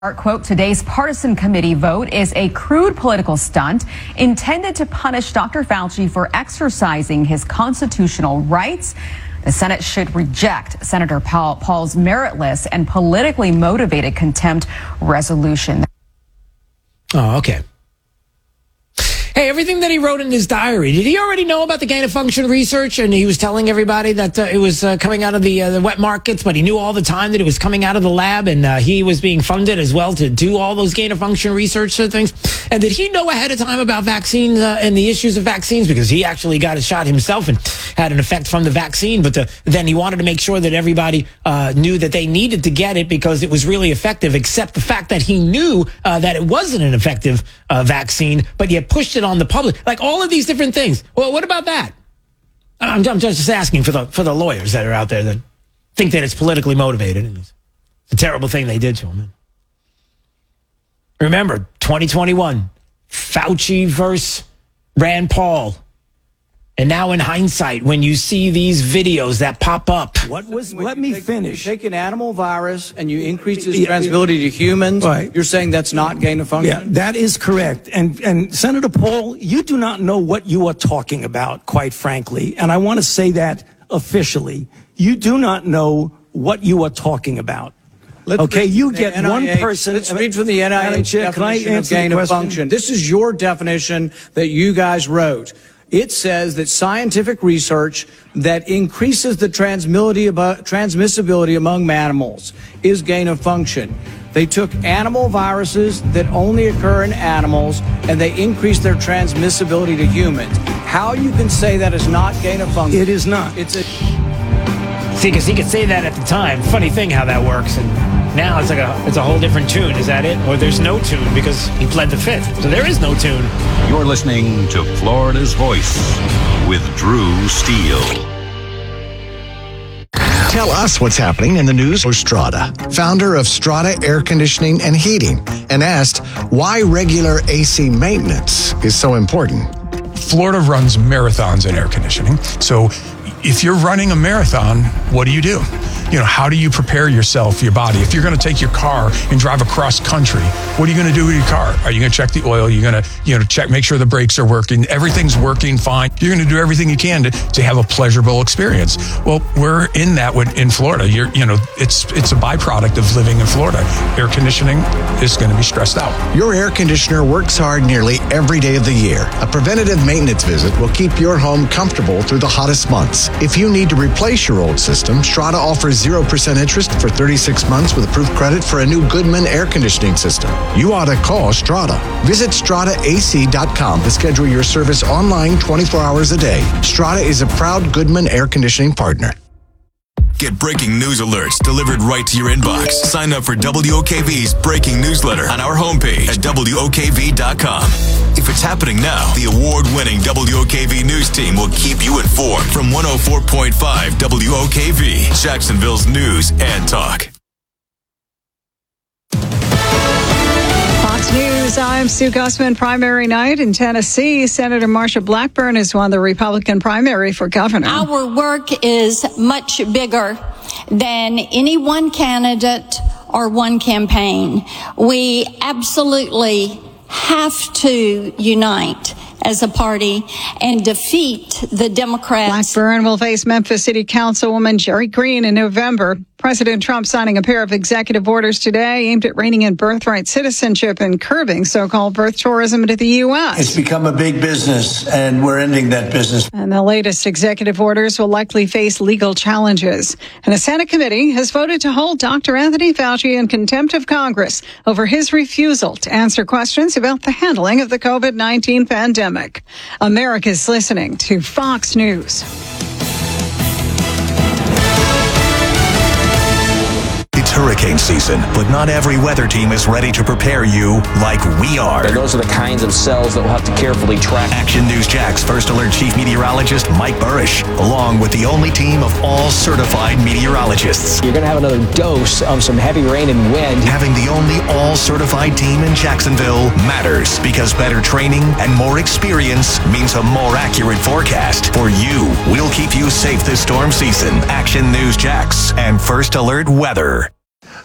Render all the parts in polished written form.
Quote, today's partisan committee vote is a crude political stunt intended to punish Dr. Fauci for exercising his constitutional rights. The Senate should reject Senator Paul's meritless and politically motivated contempt resolution. Oh, okay. Hey, everything that he wrote in his diary, did he already know about the gain-of-function research? And he was telling everybody that it was coming out of the wet markets, but he knew all the time that it was coming out of the lab, and he was being funded as well to do all those gain-of-function research things. And did he know ahead of time about vaccines and the issues of vaccines? Because he actually got a shot himself and had an effect from the vaccine, but then he wanted to make sure that everybody knew that they needed to get it because it was really effective, except the fact that he knew that it wasn't an effective vaccine, but yet pushed it on the public, like all of these different things. Well, what about that? I'm just asking for the lawyers that are out there that think that it's politically motivated. It's a terrible thing they did to him. Remember, 2021, Fauci versus Rand Paul. And now in hindsight, when you see these videos that pop up. Let me finish. You take an animal virus and you increase its transmissibility to humans. Right. You're saying that's not gain of function? Yeah, that is correct. And Senator Paul, you do not know what you are talking about, quite frankly. And I want to say that officially. You do not know what you are talking about. You get NIH, one person. Let's read from the NIH definition of gain of function. This is your definition that you guys wrote. It says that scientific research that increases the transmissibility among mammals is gain of function. They took animal viruses that only occur in animals and they increased their transmissibility to humans. How you can say that is not gain of function? It is not. See, because he could say that at the time. Funny thing how that works. And now it's a whole different tune. Is that it? Or there's no tune because he pled the fifth. So there is no tune. You're listening to Florida's Voice with Drew Steele. Tell us what's happening in the news with Strada, founder of Strada Air Conditioning and Heating, and asked why regular AC maintenance is so important. Florida runs marathons in air conditioning. So if you're running a marathon, what do? How do you prepare yourself, your body? If you're going to take your car and drive across country, what are you going to do with your car? Are you going to check the oil? You're going to check, make sure the brakes are working. Everything's working fine. You're going to do everything you can to have a pleasurable experience. Well, we're in that in Florida. It's a byproduct of living in Florida. Air conditioning is going to be stressed out. Your air conditioner works hard nearly every day of the year. A preventative maintenance visit will keep your home comfortable through the hottest months. If you need to replace your old system, Strada offers 0% interest for 36 months with approved credit for a new Goodman air conditioning system. You ought to call Strada. Visit StradaAC.com to schedule your service online 24 hours a day. Strada is a proud Goodman air conditioning partner. Get breaking news alerts delivered right to your inbox. Sign up for WOKV's breaking newsletter on our homepage at WOKV.com. If it's happening now, the award-winning WOKV news team will keep you informed from 104.5 WOKV, Jacksonville's news and talk. Fox News, I'm Sue Gussman. Primary night in Tennessee. Senator Marsha Blackburn has won the Republican primary for governor. Our work is much bigger than any one candidate or one campaign. We absolutely have to unite as a party and defeat the Democrats. Blackburn will face Memphis City Councilwoman Jerry Green in November. President Trump signing a pair of executive orders today aimed at reining in birthright citizenship and curbing so-called birth tourism into the U.S. It's become a big business, and we're ending that business. And the latest executive orders will likely face legal challenges. And a Senate committee has voted to hold Dr. Anthony Fauci in contempt of Congress over his refusal to answer questions about the handling of the COVID-19 pandemic. America's listening to Fox News. It's hurricane season, but not every weather team is ready to prepare you like we are. And those are the kinds of cells that we'll have to carefully track. Action News Jax First Alert Chief Meteorologist Mike Burrish, along with the only team of all certified meteorologists. You're going to have another dose of some heavy rain and wind. Having the only all-certified team in Jacksonville matters because better training and more experience means a more accurate forecast for you. We'll keep you safe this storm season. Action News Jax and First Alert Weather.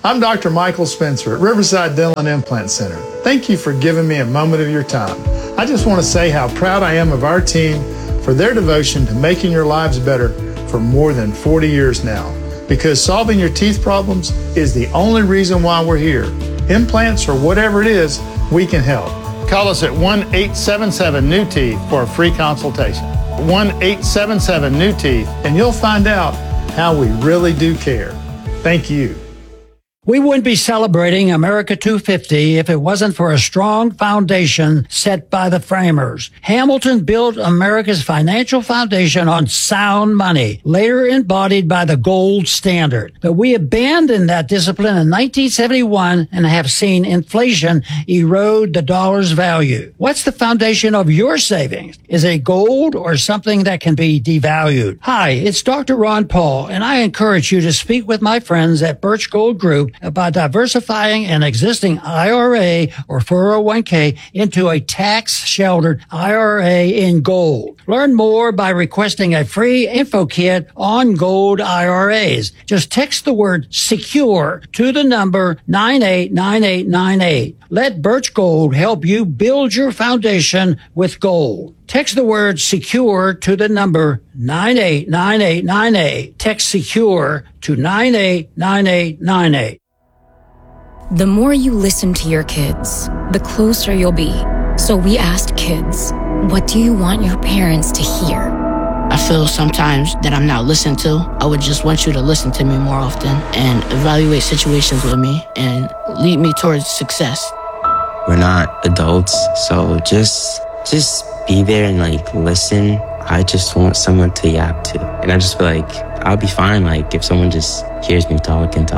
I'm Dr. Michael Spencer at Riverside Dental and Implant Center. Thank you for giving me a moment of your time. I just want to say how proud I am of our team for their devotion to making your lives better for more than 40 years now. Because solving your teeth problems is the only reason why we're here. Implants or whatever it is, we can help. Call us at 1-877-NEW-TEETH for a free consultation. 1-877-NEW-TEETH, and you'll find out how we really do care. Thank you. We wouldn't be celebrating America 250 if it wasn't for a strong foundation set by the framers. Hamilton built America's financial foundation on sound money, later embodied by the gold standard. But we abandoned that discipline in 1971 and have seen inflation erode the dollar's value. What's the foundation of your savings? Is it gold or something that can be devalued? Hi, it's Dr. Ron Paul, and I encourage you to speak with my friends at Birch Gold Group about diversifying an existing IRA or 401k into a tax-sheltered IRA in gold. Learn more by requesting a free info kit on gold IRAs. Just text the word SECURE to the number 989898. Let Birch Gold help you build your foundation with gold. Text the word SECURE to the number 989898. Text SECURE to 989898. The more you listen to your kids, the closer you'll be. So we asked kids, what do you want your parents to hear? I feel sometimes that I'm not listened to. I would just want you to listen to me more often and evaluate situations with me and lead me towards success. We're not adults, so just be there and listen. I just want someone to yap to. And I just feel like I'll be fine if someone just hears me talk. You're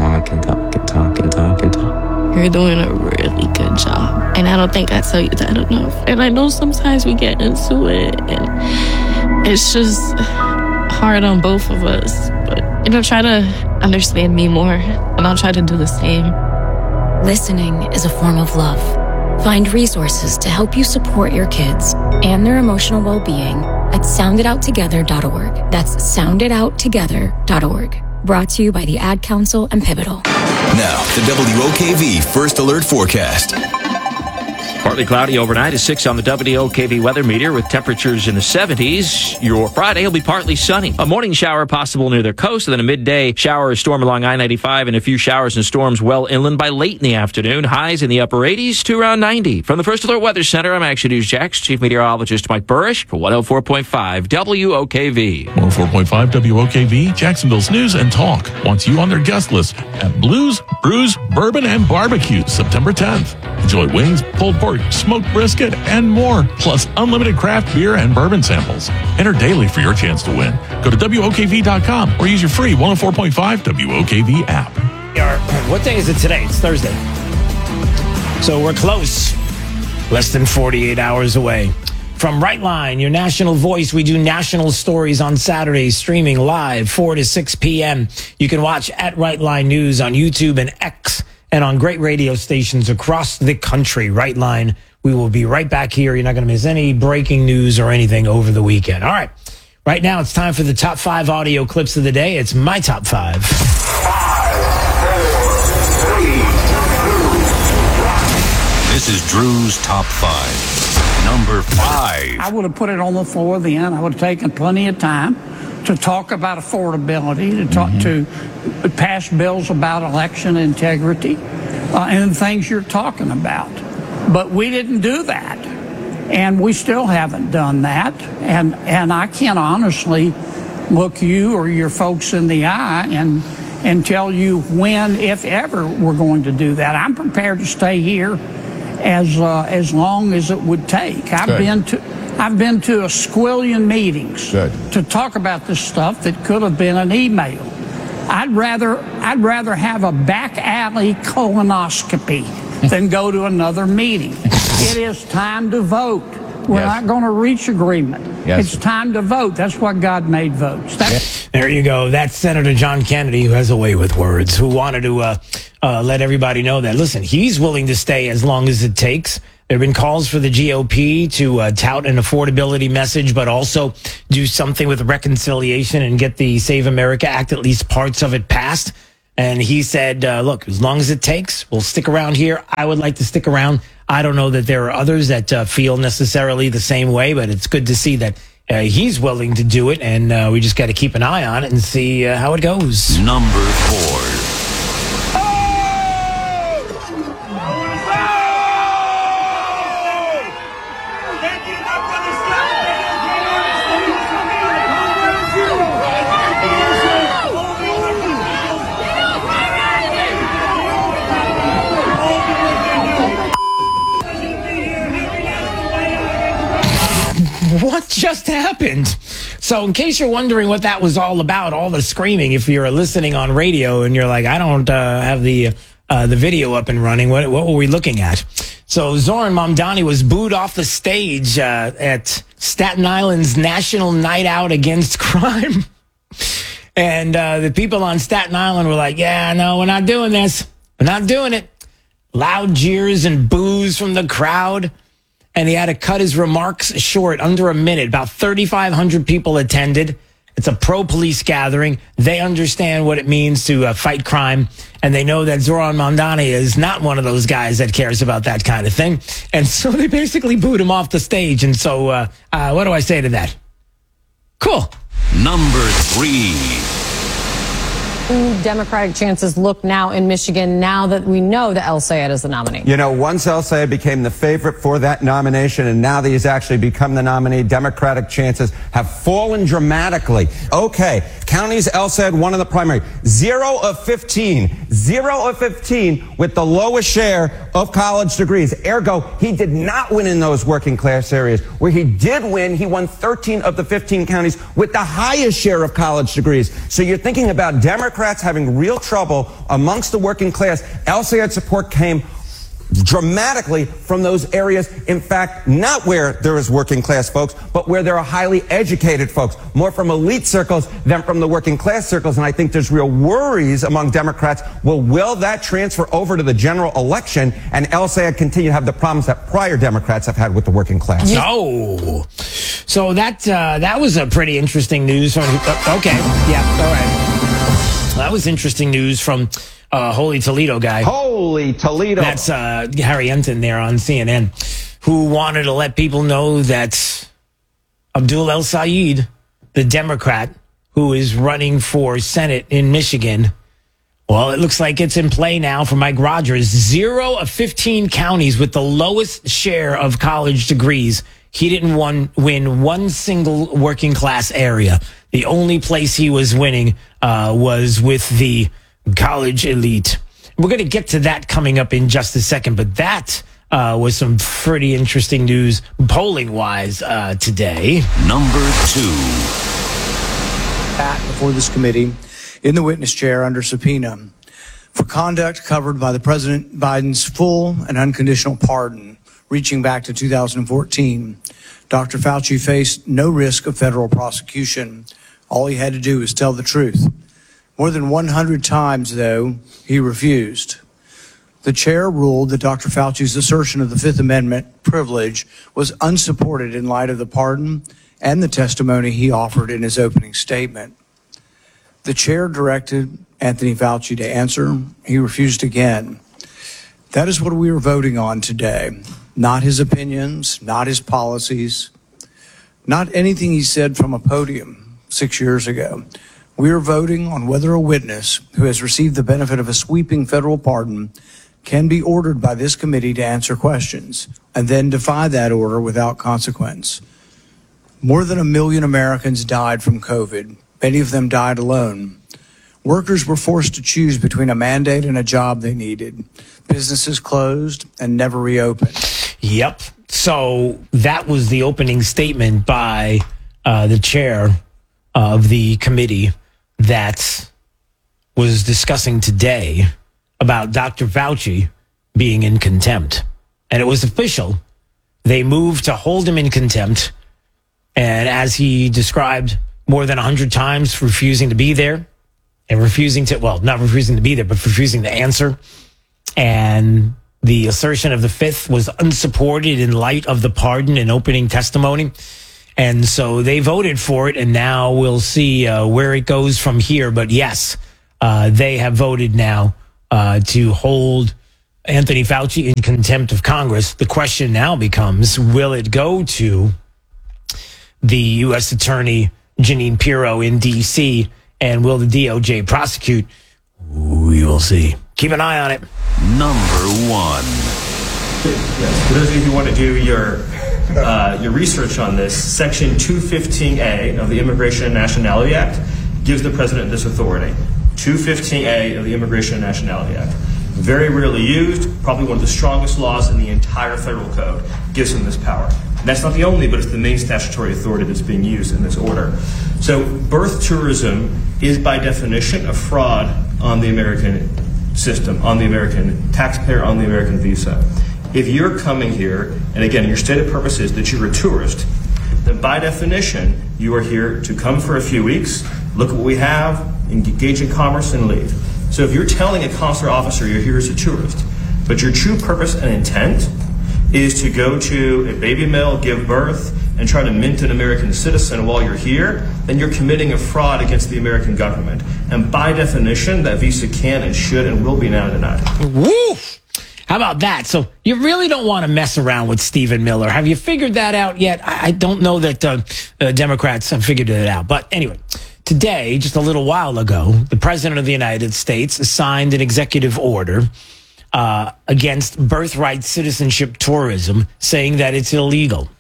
doing a really good job. And I don't think I tell you that enough. And I know sometimes we get into it and it's just hard on both of us. But, try to understand me more and I'll try to do the same. Listening is a form of love. Find resources to help you support your kids and their emotional well-being at sounditouttogether.org. That's sounditouttogether.org. Brought to you by the Ad Council and Pivotal. Now, the WOKV First Alert Forecast. Partly cloudy overnight, a 6 on the WOKV weather meter with temperatures in the 70s. Your Friday will be partly sunny. A morning shower possible near the coast, and then a midday shower or storm along I-95 and a few showers and storms well inland by late in the afternoon. Highs in the upper 80s to around 90. From the First Alert Weather Center, I'm Action News Jax Chief Meteorologist Mike Burrish for 104.5 WOKV. 104.5 WOKV, Jacksonville's news and talk wants you on their guest list at Blues, Brews, Bourbon, and Barbecue, September 10th. Enjoy wings, pulled pork, smoked brisket, and more, plus unlimited craft beer and bourbon samples. Enter daily for your chance to win. Go to WOKV.com or use your free 104.5 WOKV app. What day is it today? It's Thursday. So we're close. Less than 48 hours away. From Right Line, your national voice, we do national stories on Saturdays, streaming live 4 to 6 p.m. You can watch at Right Line News on YouTube and X, and on great radio stations across the country. Right Line. We will be right back here. You're not going to miss any breaking news or anything over the weekend. All right. Right now, it's time for the top 5 audio clips of the day. It's my top 5. 5, 4, 3, 2. This is Drew's top 5. Number 5. I would have put it on the floor then. I would have taken plenty of time to talk about affordability, to talk to pass bills about election integrity, and things you're talking about. But we didn't do that, and we still haven't done that. And I can't honestly look you or your folks in the eye and tell you when, if ever, we're going to do that. I'm prepared to stay here as long as it would take. I've been to a squillion meetings to talk about this stuff that could have been an email. I'd rather have a back alley colonoscopy than go to another meeting. It is time to vote. We're not going to reach agreement. It's time to vote. That's why God made votes. There you go. That's Senator John Kennedy, who has a way with words, who wanted to let everybody know that, listen, he's willing to stay as long as it takes. There have been calls for the GOP to tout an affordability message, but also do something with reconciliation and get the Save America Act, at least parts of it, passed. And he said, look, as long as it takes, we'll stick around here. I would like to stick around. I don't know that there are others that feel necessarily the same way, but it's good to see that he's willing to do it. And we just got to keep an eye on it and see how it goes. Number 4. What just happened? So in case you're wondering what that was all about, all the screaming, if you're listening on radio and you're like, I don't have the video up and running, what were we looking at? So Zoran Mamdani was booed off the stage at Staten Island's National Night Out Against Crime. And the people on Staten Island were like, yeah, no, we're not doing this. We're not doing it. Loud jeers and boos from the crowd. And he had to cut his remarks short, under a minute. About 3,500 people attended. It's a pro-police gathering. They understand what it means to fight crime. And they know that Zoran Mamdani is not one of those guys that cares about that kind of thing. And so they basically booed him off the stage. And so what do I say to that? Cool. Number 3. Democratic chances look now in Michigan now that we know that El Sayed is the nominee? You know, once El Sayed became the favorite for that nomination, and now that he's actually become the nominee, Democratic chances have fallen dramatically. Okay, counties El Sayed won in the primary. 0 of 15. 0 of 15 with the lowest share of college degrees. Ergo, he did not win in those working class areas. Where he did win, he won 13 of the 15 counties with the highest share of college degrees. So you're thinking about Democrats having real trouble amongst the working class. El Sayed support came dramatically from those areas. In fact, not where there is working class folks, but where there are highly educated folks, more from elite circles than from the working class circles. And I think there's real worries among Democrats. Will that transfer over to the general election and El Sayed continue to have the problems that prior Democrats have had with the working class? No. So that was a pretty interesting news. Okay. Yeah. All right. That was interesting news from Holy Toledo guy. Holy Toledo. That's Harry Enton there on CNN, who wanted to let people know that Abdul El Sayed, the Democrat who is running for Senate in Michigan, well, it looks like it's in play now for Mike Rogers. 0 of 15 counties with the lowest share of college degrees. He didn't win one single working class area. The only place he was winning was with the college elite. We're going to get to that coming up in just a second, but that was some pretty interesting news polling-wise today. Number 2. Before this committee in the witness chair under subpoena for conduct covered by the President Biden's full and unconditional pardon reaching back to 2014. Dr. Fauci faced no risk of federal prosecution. All he had to do was tell the truth. More than 100 times, though, he refused. The chair ruled that Dr. Fauci's assertion of the Fifth Amendment privilege was unsupported in light of the pardon and the testimony he offered in his opening statement. The chair directed Anthony Fauci to answer. He refused again. That is what we are voting on today. Not his opinions, not his policies, not anything he said from a podium 6 years ago. We are voting on whether a witness who has received the benefit of a sweeping federal pardon can be ordered by this committee to answer questions and then defy that order without consequence. More than 1 million Americans died from COVID. Many of them died alone. Workers were forced to choose between a mandate and a job they needed. Businesses closed and never reopened. Yep. So that was the opening statement by the chair of the committee that was discussing today about Dr. Fauci being in contempt. And it was official. They moved to hold him in contempt. And as he described more than 100 times, refusing to be there and refusing to, well, not refusing to be there, but refusing to answer. And the assertion of the Fifth was unsupported in light of the pardon and opening testimony. And so they voted for it, and now we'll see where it goes from here. But yes, They have voted now to hold Anthony Fauci in contempt of Congress. The question now becomes, will it go to the U.S. Attorney Jeanine Pirro in D.C., and will the DOJ prosecute? We will see. Keep an eye on it. Number 1. Yes. For those of you who want to do your research on this, Section 215A of the Immigration and Nationality Act gives the president this authority. 215A of the Immigration and Nationality Act. Very rarely used, probably one of the strongest laws in the entire federal code, gives him this power. And that's not the only, but it's the main statutory authority that's being used in this order. So birth tourism is by definition a fraud on the American system, on the American taxpayer, on the American visa. If you're coming here, and again, your stated purpose is that you're a tourist, then by definition, you are here to come for a few weeks, look at what we have, engage in commerce, and leave. So if you're telling a consular officer you're here as a tourist, but your true purpose and intent is to go to a baby mill, give birth, and try to mint an American citizen while you're here, then you're committing a fraud against the American government. And by definition, that visa can and should and will be now denied. Woo! How about that? So you really don't want to mess around with Stephen Miller. Have you figured that out yet? I don't know that Democrats have figured it out. But anyway, today, just a little while ago, the President of the United States signed an executive order against birthright citizenship tourism, saying that it's illegal.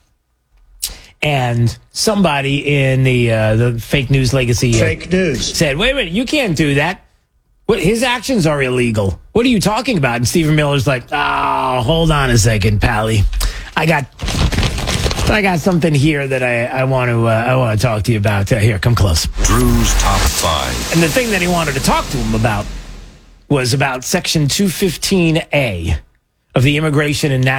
And somebody in the fake news legacy said, wait a minute, you can't do that. What, his actions are illegal. What are you talking about? And Stephen Miller's like, oh, hold on a second, Pally. I got something here that I want to talk to you about. Here, come close. Drew's Top 5. And the thing that he wanted to talk to him about was about Section 215A of the Immigration and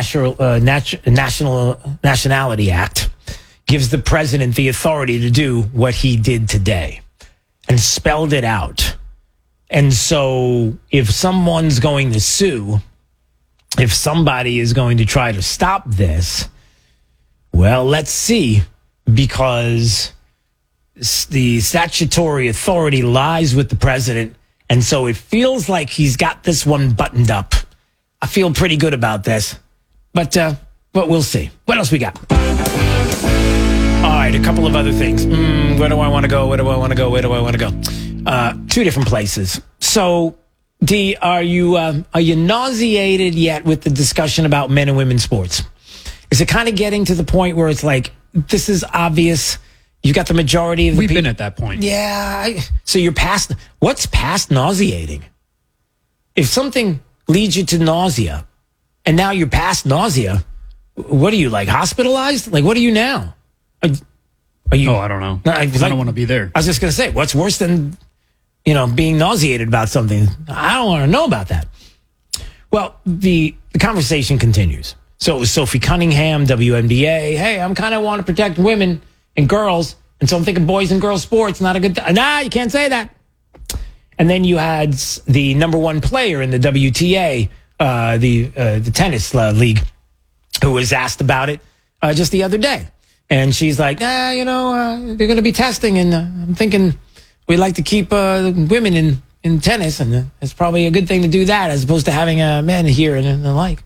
Nationality Act. Gives the president the authority to do what he did today, and spelled it out. And so if someone's going to sue, if somebody is going to try to stop this, well, let's see, because the statutory authority lies with the president. And so it feels like he's got this one buttoned up. I feel pretty good about this, but we'll see. What else we got? All right, a couple of other things. Where do I want to go? Where do I want to go? Where do I want to go? Two different places. So, D, are you nauseated yet with the discussion about men and women's sports? Is it kind of getting to the point where it's like, this is obvious? You got the majority of the We've been at that point. Yeah. So you're past, what's past nauseating? If something leads you to nausea, and now you're past nausea, what are you, like hospitalized? Like, what are you now? Are you? Oh, I don't know. I don't want to be there. I was just going to say, what's worse than, being nauseated about something? I don't want to know about that. Well, the conversation continues. So it was Sophie Cunningham, WNBA. Hey, I'm kind of want to protect women and girls. And so I'm thinking boys and girls sports, not a good time. Nah, you can't say that. And then you had the number one player in the WTA, the tennis league, who was asked about it just the other day. And she's like, they're going to be testing. And I'm thinking we'd like to keep women in tennis. And it's probably a good thing to do that as opposed to having men here and the like.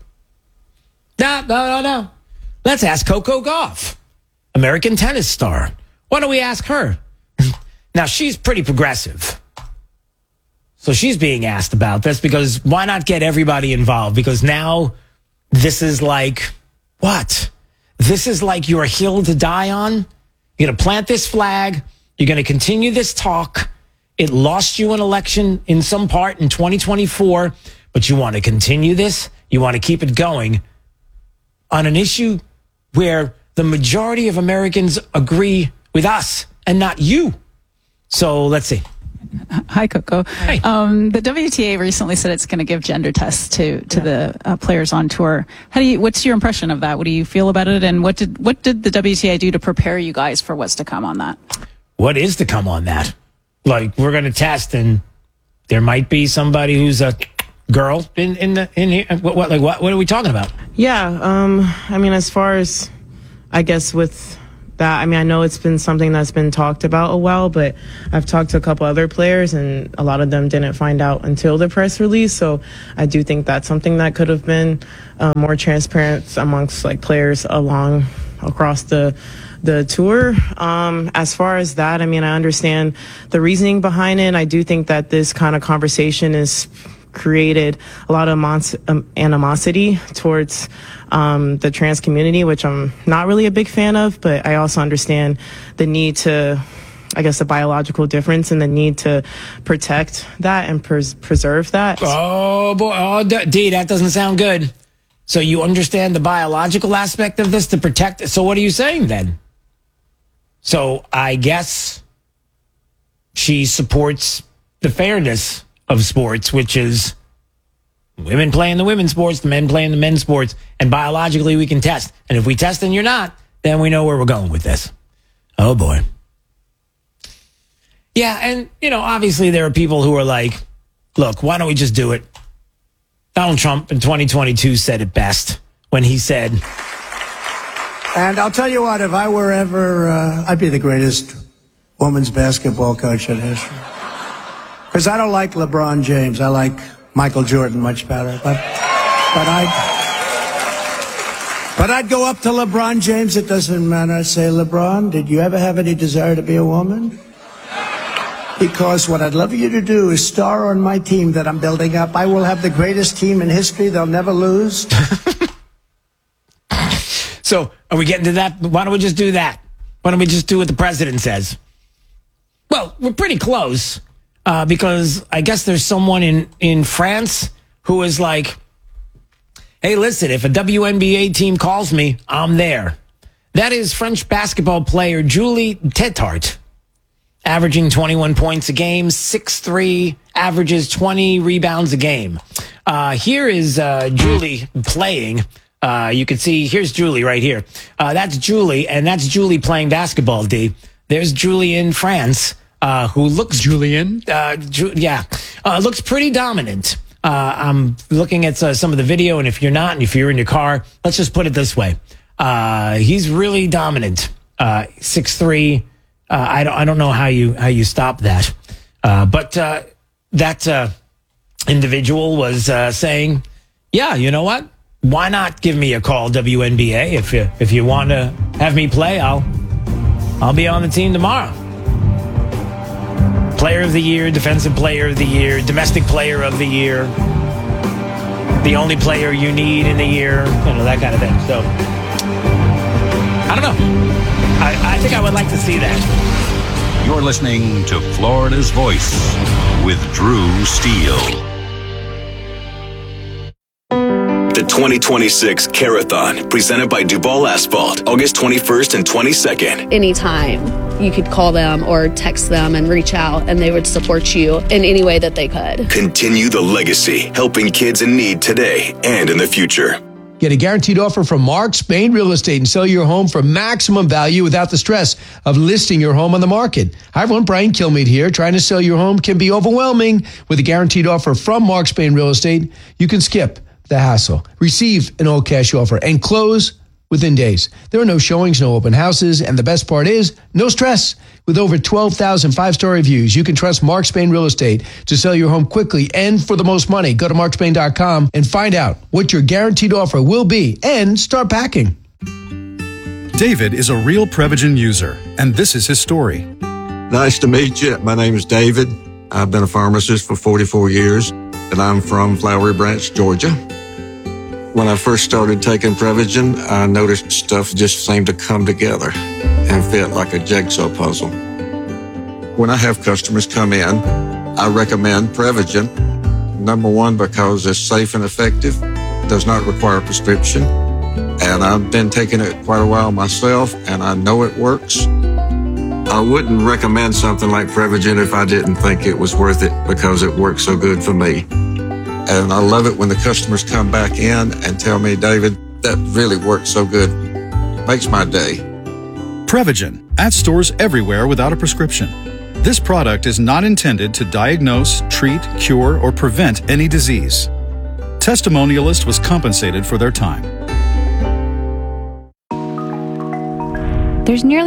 No. Let's ask Coco Gauff, American tennis star. Why don't we ask her? Now, she's pretty progressive. So she's being asked about this because why not get everybody involved? Because now this is like, what? This is like your hill to die on. You're going to plant this flag. You're going to continue this talk. It lost you an election in some part in 2024, but you want to continue this. You want to keep it going on an issue where the majority of Americans agree with us and not you. So let's see. Hi, Coco. Hey. The WTA recently said it's going to give gender tests to the players on tour. What's your impression of that? What do you feel about it? And what did the WTA do to prepare you guys for what's to come on that? What is to come on that? Like, we're going to test, and there might be somebody who's a girl in here. What are we talking about? Yeah. I mean, as far as, I guess, with that. I mean, I know it's been something that's been talked about a while, but I've talked to a couple other players, and a lot of them didn't find out until the press release. So I do think that's something that could have been more transparent amongst like players across the tour. As far as that, I mean, I understand the reasoning behind it. I do think that this kind of conversation has created a lot of animosity towards the trans community, which I'm not really a big fan of, but I also understand the need to, I guess, the biological difference and the need to protect that and preserve that. Oh, boy. Oh, D, that doesn't sound good. So you understand the biological aspect of this to protect it. So what are you saying then? So I guess she supports the fairness of sports, which is women playing the women's sports, the men playing the men's sports, and biologically we can test. And if we test and you're not, then we know where we're going with this. Oh, boy. Yeah, and, obviously there are people who are like, look, why don't we just do it? Donald Trump in 2022 said it best when he said... And I'll tell you what, if I were ever... I'd be the greatest women's basketball coach in history. Because I don't like LeBron James. I like Michael Jordan much better. But I'd go up to LeBron James. It doesn't matter. I'd say, LeBron, did you ever have any desire to be a woman? Because what I'd love you to do is star on my team that I'm building up. I will have the greatest team in history. They'll never lose. So are we getting to that? Why don't we just do that? Why don't we just do what the president says? Well, we're pretty close. Because I guess there's someone in France who is like, hey, listen, if a WNBA team calls me, I'm there. That is French basketball player Julie Tétart, averaging 21 points a game, 6'3", averages 20 rebounds a game. Here is Julie playing. You can see, here's Julie right here. That's Julie, and that's Julie playing basketball, D. There's Julie in France. Who looks Julian? Looks pretty dominant. I'm looking at some of the video, and if you're not, and if you're in your car, let's just put it this way: he's really dominant. 6'3". I don't know how you stop that, but that individual was saying, yeah, you know what? Why not give me a call, WNBA? If you want to have me play, I'll be on the team tomorrow. Player of the Year, Defensive Player of the Year, Domestic Player of the Year, the only player you need in the year, that kind of thing. So, I don't know. I think I would like to see that. You're listening to Florida's Voice with Drew Steele. The 2026 Carathon, presented by Duval Asphalt, August 21st and 22nd. Anytime you could call them or text them and reach out, and they would support you in any way that they could. Continue the legacy, helping kids in need today and in the future. Get a guaranteed offer from Mark Spain Real Estate and sell your home for maximum value without the stress of listing your home on the market. Hi, everyone. Brian Kilmeade here. Trying to sell your home can be overwhelming. With a guaranteed offer from Mark Spain Real Estate, you can skip the hassle, receive an all-cash offer, and close within days. There are no showings, no open houses, and the best part is, no stress. With over 12,000 five-star reviews, you can trust Mark Spain Real Estate to sell your home quickly and for the most money. Go to markspain.com and find out what your guaranteed offer will be and start packing. David is a real Prevagen user, and this is his story. Nice to meet you. My name is David. I've been a pharmacist for 44 years, and I'm from Flowery Branch, Georgia. When I first started taking Prevagen, I noticed stuff just seemed to come together and fit like a jigsaw puzzle. When I have customers come in, I recommend Prevagen. Number one, because it's safe and effective, does not require a prescription, and I've been taking it quite a while myself, and I know it works. I wouldn't recommend something like Prevagen if I didn't think it was worth it, because it works so good for me. And I love it when the customers come back in and tell me, David, that really works so good. Makes my day. Prevagen, at stores everywhere without a prescription. This product is not intended to diagnose, treat, cure, or prevent any disease. Testimonialist was compensated for their time. There's nearly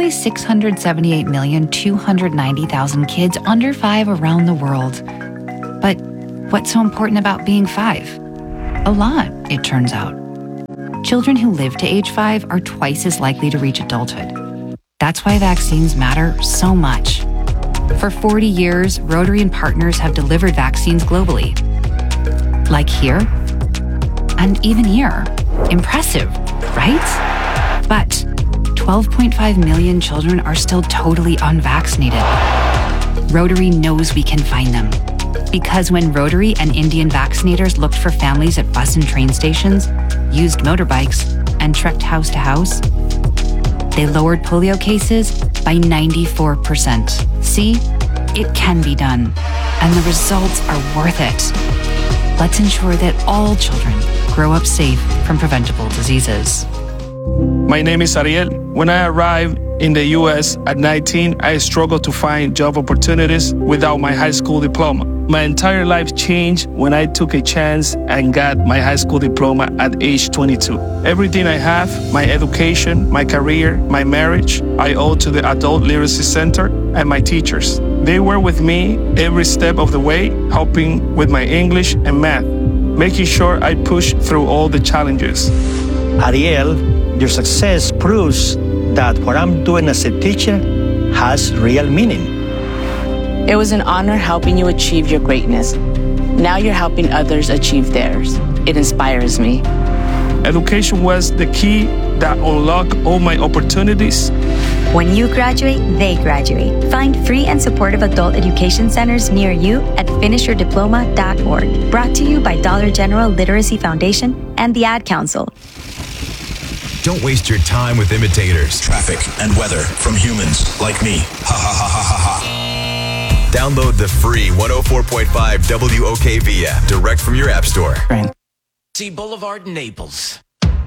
678,290,000 kids under 5 around the world. But what's so important about being 5? A lot, it turns out. Children who live to age 5 are twice as likely to reach adulthood. That's why vaccines matter so much. For 40 years, Rotary and partners have delivered vaccines globally. Like here, and even here. Impressive, right? But 12.5 million children are still totally unvaccinated. Rotary knows we can find them. Because when Rotary and Indian vaccinators looked for families at bus and train stations, used motorbikes, and trekked house to house, they lowered polio cases by 94%. See, it can be done, and the results are worth it. Let's ensure that all children grow up safe from preventable diseases. My name is Ariel. When I arrived in the U.S. at 19, I struggled to find job opportunities without my high school diploma. My entire life changed when I took a chance and got my high school diploma at age 22. Everything I have, my education, my career, my marriage, I owe to the Adult Literacy Center and my teachers. They were with me every step of the way, helping with my English and math, making sure I pushed through all the challenges. Ariel, your success proves that what I'm doing as a teacher has real meaning. It was an honor helping you achieve your greatness. Now you're helping others achieve theirs. It inspires me. Education was the key that unlocked all my opportunities. When you graduate, they graduate. Find free and supportive adult education centers near you at finishyourdiploma.org. Brought to you by Dollar General Literacy Foundation and the Ad Council. Don't waste your time with imitators. Traffic and weather from humans like me. Ha ha ha ha ha ha. Download the free 104.5 WOKV app direct from your app store. See Boulevard in Naples.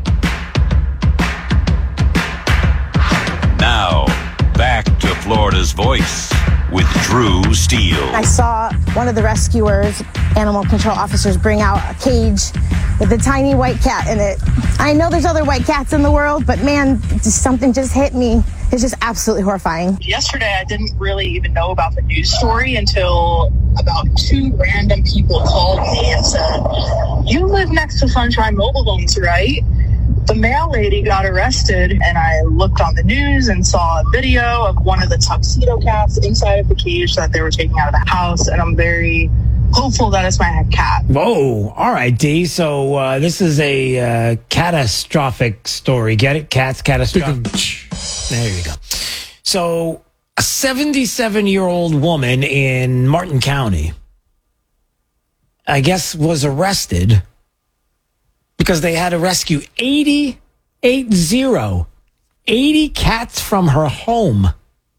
Now, back to Florida's Voice with Drew Steele. I saw one of the rescuers, animal control officers, bring out a cage with a tiny white cat in it. I know there's other white cats in the world, but man, something just hit me. It's just absolutely horrifying. Yesterday, I didn't really even know about the news story until about 2 random people called me and said, "You live next to Sunshine Mobile Homes, right?" The mail lady got arrested, and I looked on the news and saw a video of one of the tuxedo cats inside of the cage that they were taking out of the house, and I'm very hopeful that it's my cat. Whoa. All right, D. So this is a catastrophic story. Get it? Cats, catastrophic. There you go. So a 77-year-old woman in Martin County, I guess, was arrested because they had to rescue 80 cats from her home.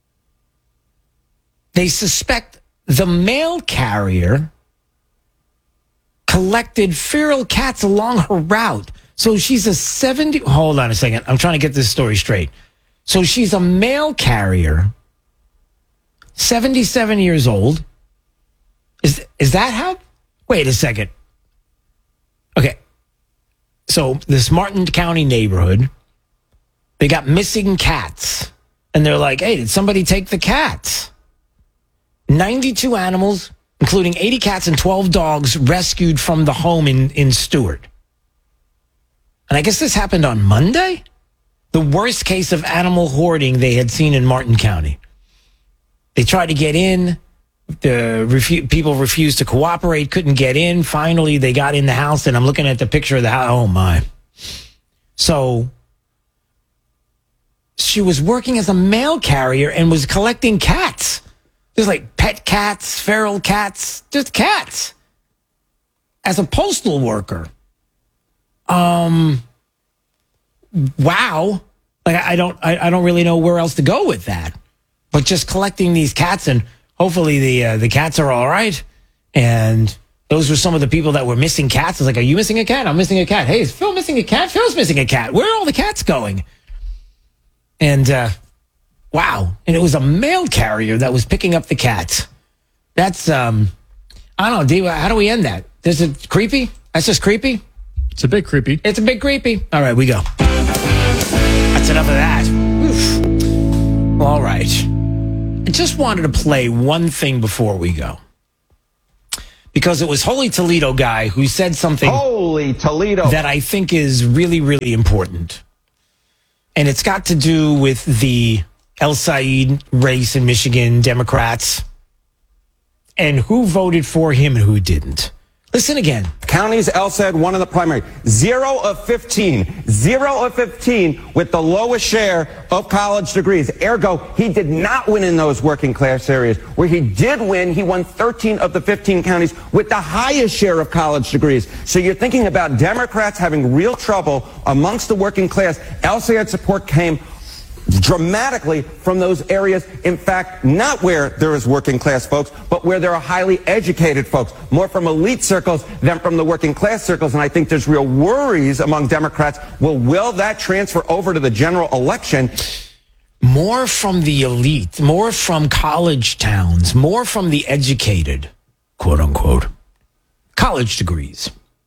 They suspect the mail carrier collected feral cats along her route. So she's hold on a second. I'm trying to get this story straight. So she's a mail carrier, 77 years old. Is that how? Wait a second. Okay. So this Martin County neighborhood, they got missing cats. And they're like, hey, did somebody take the cats? 92 animals, including 80 cats and 12 dogs, rescued from the home in Stewart. And I guess this happened on Monday? The worst case of animal hoarding they had seen in Martin County. They tried to get in. People refused to cooperate, couldn't get in. Finally, they got in the house, and I'm looking at the picture of the house. Oh, my. So she was working as a mail carrier and was collecting cats. There's like pet cats, feral cats, just cats. As a postal worker. Wow. Like I don't really know where else to go with that. But just collecting these cats, and hopefully the cats are all right. And those were some of the people that were missing cats. I was like, are you missing a cat? I'm missing a cat. Hey, is Phil missing a cat? Phil's missing a cat. Where are all the cats going? And wow. And it was a mail carrier that was picking up the cats. That's I don't know, D, how do we end that? Is it creepy? That's just creepy? It's a bit creepy. It's a bit creepy. All right, we go. That's enough of that. Oof. All right. I just wanted to play one thing before we go. Because it was Holy Toledo guy who said something Holy Toledo that I think is really, really important. And it's got to do with the El Said race in Michigan, Democrats, and who voted for him and who didn't. Listen again. Counties El Said won in the primary. 0 of 15. 0 of 15 with the lowest share of college degrees. Ergo, he did not win in those working class areas. Where he did win, he won 13 of the 15 counties with the highest share of college degrees. So you're thinking about Democrats having real trouble amongst the working class. El Said support came dramatically from those areas. In fact, not where there is working class folks, but where there are highly educated folks, more from elite circles than from the working class circles. And I think there's real worries among Democrats. Will that transfer over to the general election? More from the elite, more from college towns, more from the educated, quote unquote, college degrees.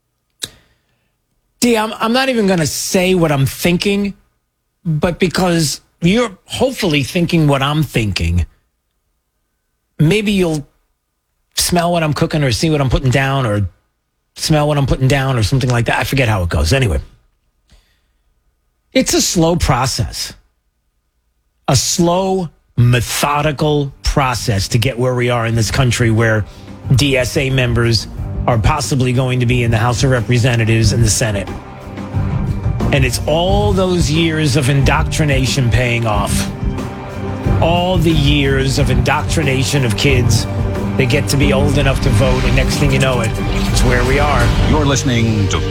D, I'm not even going to say what I'm thinking, but because you're hopefully thinking what I'm thinking, maybe you'll smell what I'm cooking or see what I'm putting down or smell what I'm putting down or something like that. I forget how it goes. Anyway, it's a slow process, a slow, methodical process to get where we are in this country where DSA members are possibly going to be in the House of Representatives and the Senate. And it's all those years of indoctrination paying off. All the years of indoctrination of kids. They get to be old enough to vote, and next thing you know it's where we are. You're listening to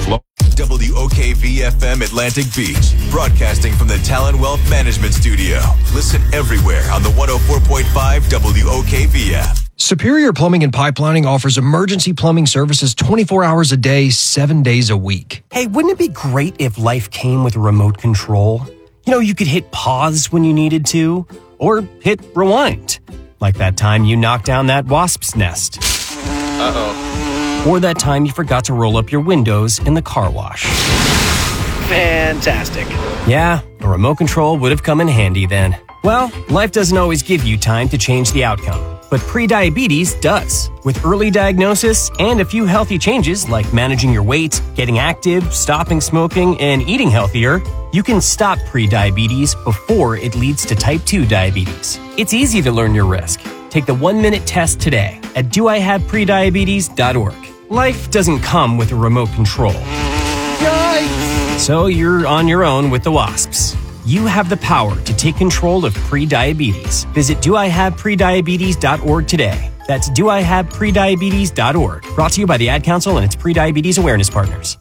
WOKV-FM Atlantic Beach, broadcasting from the Talon Wealth Management Studio. Listen everywhere on the 104.5 WOKV app. Superior Plumbing and Pipelining offers emergency plumbing services 24 hours a day, 7 days a week. Hey, wouldn't it be great if life came with a remote control? You know, you could hit pause when you needed to, or hit rewind. Like that time you knocked down that wasp's nest. Uh-oh. Or that time you forgot to roll up your windows in the car wash. Fantastic. Yeah, a remote control would have come in handy then. Well, life doesn't always give you time to change the outcome. But prediabetes does. With early diagnosis and a few healthy changes like managing your weight, getting active, stopping smoking, and eating healthier, you can stop prediabetes before it leads to type 2 diabetes. It's easy to learn your risk. Take the 1-minute test today at doihaveprediabetes.org. Life doesn't come with a remote control. Yikes! So you're on your own with the wasps. You have the power to take control of prediabetes. Visit doihaveprediabetes.org today. That's doihaveprediabetes.org. Brought to you by the Ad Council and its Prediabetes Awareness Partners.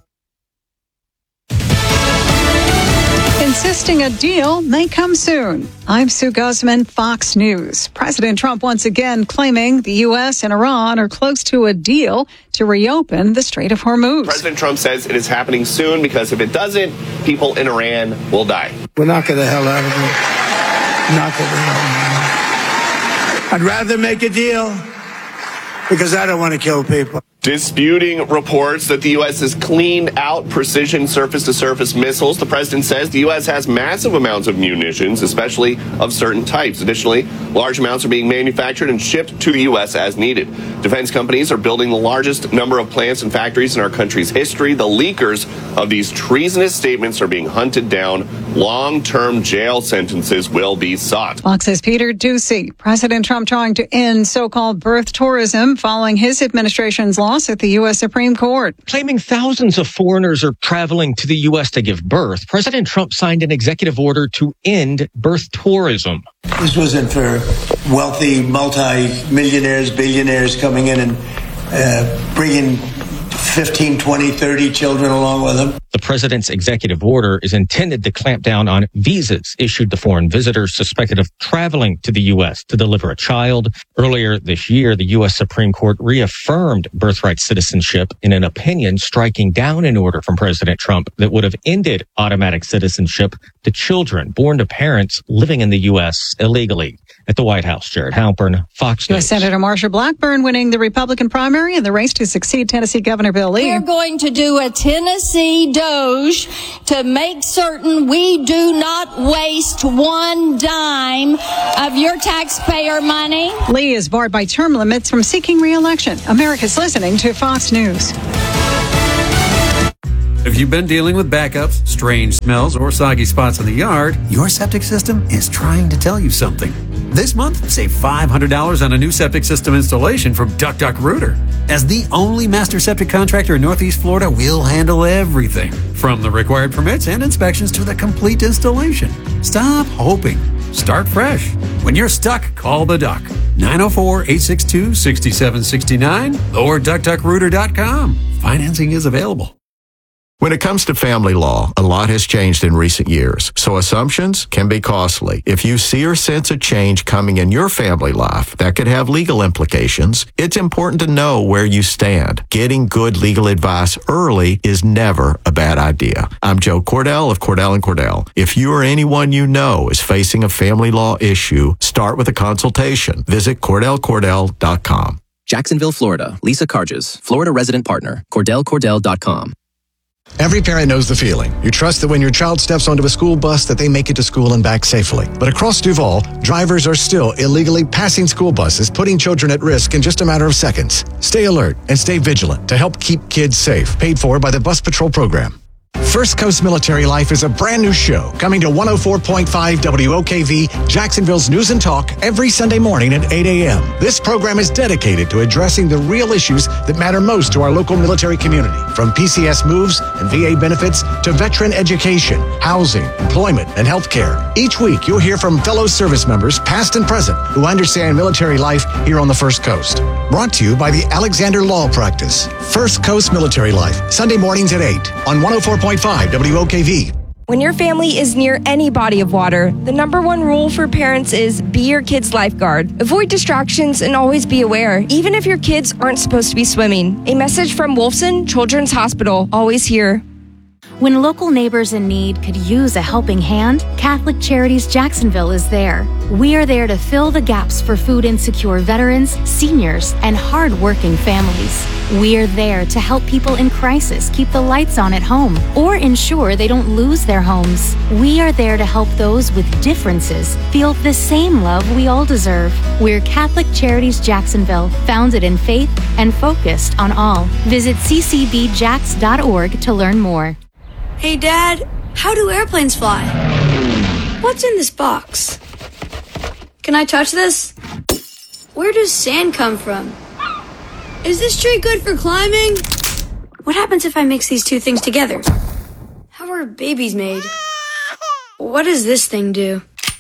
Insisting a deal may come soon. I'm Sue Guzman, Fox News. President Trump once again claiming the U.S. and Iran are close to a deal to reopen the Strait of Hormuz. President Trump says it is happening soon because if it doesn't, people in Iran will die. We'll knock the hell out of it. Knock the hell out of it. I'd rather make a deal because I don't want to kill people. Disputing reports that the U.S. has cleaned out precision surface-to-surface missiles. The president says the U.S. has massive amounts of munitions, especially of certain types. Additionally, large amounts are being manufactured and shipped to the U.S. as needed. Defense companies are building the largest number of plants and factories in our country's history. The leakers of these treasonous statements are being hunted down. Long-term jail sentences will be sought. Fox's Peter Doocy. President Trump trying to end so-called birth tourism following his administration's loss at the U.S. Supreme Court. Claiming thousands of foreigners are traveling to the U.S. to give birth, President Trump signed an executive order to end birth tourism. This wasn't for wealthy multi-millionaires, billionaires coming in and bringing 15, 20, 30 children along with them. The president's executive order is intended to clamp down on visas issued to foreign visitors suspected of traveling to the U.S. to deliver a child. Earlier this year, the U.S. Supreme Court reaffirmed birthright citizenship in an opinion striking down an order from President Trump that would have ended automatic citizenship to children born to parents living in the U.S. illegally. At the White House, Jared Halpern, Fox News. U.S. Senator Marsha Blackburn winning the Republican primary in the race to succeed Tennessee Governor Bill Jacksonville. Lee. We're going to do a Tennessee Doge to make certain we do not waste one dime of your taxpayer money. Lee is barred by term limits from seeking re-election. America's listening to Fox News. If you've been dealing with backups, strange smells, or soggy spots in the yard, your septic system is trying to tell you something. This month, save $500 on a new septic system installation from Duck Duck Rooter. As the only master septic contractor in Northeast Florida, we'll handle everything, from the required permits and inspections to the complete installation. Stop hoping. Start fresh. When you're stuck, call the Duck. 904-862-6769 or DuckDuckRooter.com. Financing is available. When it comes to family law, a lot has changed in recent years, so assumptions can be costly. If you see or sense a change coming in your family life that could have legal implications, it's important to know where you stand. Getting good legal advice early is never a bad idea. I'm Joe Cordell of Cordell & Cordell. If you or anyone you know is facing a family law issue, start with a consultation. Visit CordellCordell.com. Jacksonville, Florida. Lisa Carges, Florida resident partner. CordellCordell.com. Every parent knows the feeling. You trust that when your child steps onto a school bus that they make it to school and back safely. But across Duval, drivers are still illegally passing school buses, putting children at risk in just a matter of seconds. Stay alert and stay vigilant to help keep kids safe. Paid for by the Bus Patrol Program. First Coast Military Life is a brand new show coming to 104.5 WOKV, Jacksonville's News and Talk, every Sunday morning at 8 a.m. This program is dedicated to addressing the real issues that matter most to our local military community, from PCS moves and VA benefits to veteran education, housing, employment, and health care. Each week, you'll hear from fellow service members, past and present, who understand military life here on the First Coast. Brought to you by the Alexander Law Practice. First Coast Military Life, Sunday mornings at 8 on 104.5 WOKV. When your family is near any body of water, the number one rule for parents is be your kid's lifeguard. Avoid distractions and always be aware, even if your kids aren't supposed to be swimming. A message from Wolfson Children's Hospital, always here. When local neighbors in need could use a helping hand, Catholic Charities Jacksonville is there. We are there to fill the gaps for food insecure veterans, seniors, and hard-working families. We are there to help people in crisis keep the lights on at home or ensure they don't lose their homes. We are there to help those with differences feel the same love we all deserve. We're Catholic Charities Jacksonville, founded in faith and focused on all. Visit ccbjax.org to learn more. Hey, Dad, how do airplanes fly? What's in this box? Can I touch this? Where does sand come from? Is this tree good for climbing? What happens if I mix these two things together? How are babies made? What does this thing do?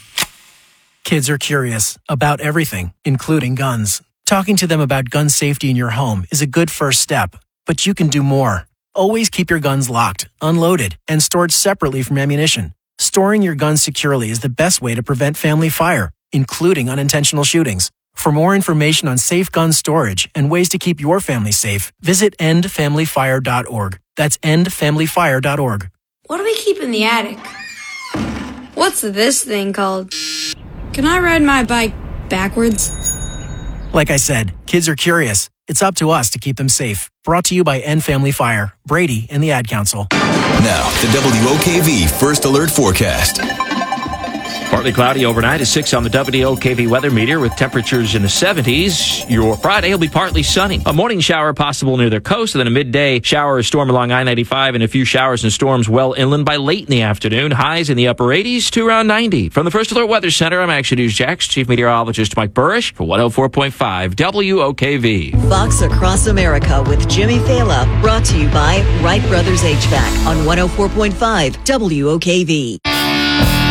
Kids are curious about everything, including guns. Talking to them about gun safety in your home is a good first step, but you can do more. Always keep your guns locked, unloaded, and stored separately from ammunition. Storing your guns securely is the best way to prevent family fire, including unintentional shootings. For more information on safe gun storage and ways to keep your family safe, visit endfamilyfire.org. That's endfamilyfire.org. What do we keep in the attic? What's this thing called? Can I ride my bike backwards? Like I said, kids are curious. It's up to us to keep them safe. Brought to you by End Family Fire, Brady, and the Ad Council. Now, the WOKV First Alert Forecast. Partly cloudy overnight, a 6 on the WOKV weather meter with temperatures in the 70s. Your Friday will be partly sunny. A morning shower possible near the coast, and then a midday shower or storm along I-95 and a few showers and storms well inland by late in the afternoon. Highs in the upper 80s to around 90. From the First Alert Weather Center, I'm Action News Jax Chief Meteorologist Mike Burrish for 104.5 WOKV. Fox Across America with Jimmy Fela, brought to you by Wright Brothers HVAC on 104.5 WOKV.